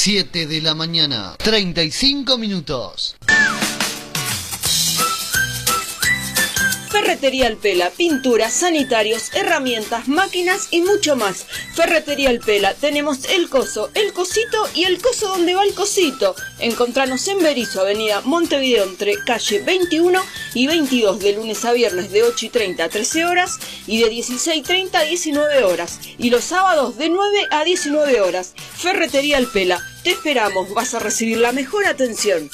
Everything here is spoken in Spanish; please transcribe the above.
7 de la mañana, 35 minutos. Ferretería El Pela, pinturas, sanitarios, herramientas, máquinas y mucho más. Ferretería El Pela, tenemos el coso, el cosito y el coso donde va el cosito. Encontranos en Berisso, avenida Montevideo, entre calle 21 y 22, de lunes a viernes de 8:30 a 13 horas y de 16:30 a 19 horas. Y los sábados de 9 a 19 horas. Ferretería El Pela, te esperamos, vas a recibir la mejor atención.